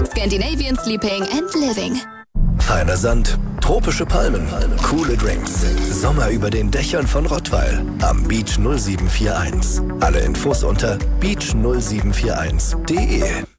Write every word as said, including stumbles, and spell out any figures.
Scandinavian Sleeping and Living. Feiner Sand, tropische Palmen, coole Drinks. Sommer über den Dächern von Rottweil am Beach null sieben vier eins. Alle Infos unter beach null sieben vier eins punkt de.